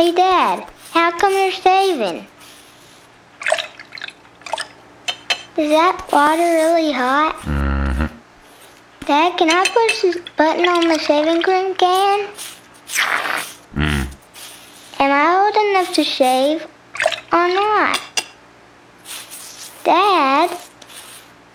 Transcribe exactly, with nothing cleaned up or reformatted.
Hey, Dad, how come you're shaving? Is that water really hot? Mm-hmm. Dad, can I push this button on the shaving cream can? Mm. Am I old enough to shave or not? Dad?